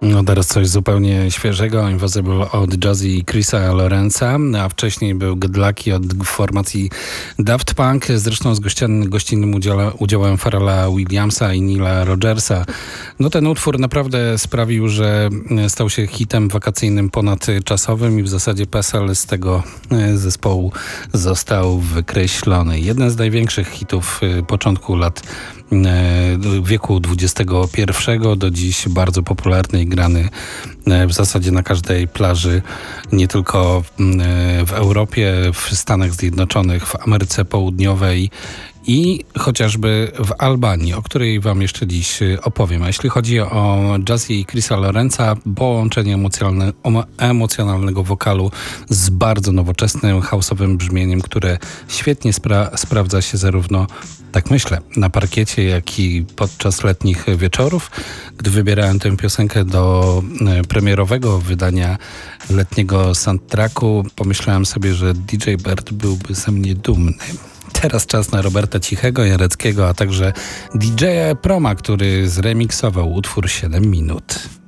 No teraz coś zupełnie świeżego, Invisible od Jazzy i Chrisa Lorenza, a wcześniej był Get Lucky od formacji Daft Punk, zresztą z gościnnym udziałem Pharrella Williamsa i Nila Rogersa. No ten utwór naprawdę sprawił, że stał się hitem wakacyjnym ponadczasowym i w zasadzie PESEL z tego zespołu został wykreślony. Jeden z największych hitów początku lat wieku XXI, do dziś bardzo popularny i grany w zasadzie na każdej plaży, nie tylko w Europie, w Stanach Zjednoczonych, w Ameryce Południowej i chociażby w Albanii, o której wam jeszcze dziś opowiem. A jeśli chodzi o Jazzy i Chrisa Lorenza, połączenie emocjonalnego wokalu z bardzo nowoczesnym, house'owym brzmieniem, które świetnie sprawdza się zarówno, tak myślę, na parkiecie, jak i podczas letnich wieczorów. Gdy wybierałem tę piosenkę do premierowego wydania letniego soundtracku, pomyślałem sobie, że DJ Bird byłby ze mnie dumny. Teraz czas na Roberta Cichego, Jareckiego, a także DJ-a Proma, który zremiksował utwór 7 minut.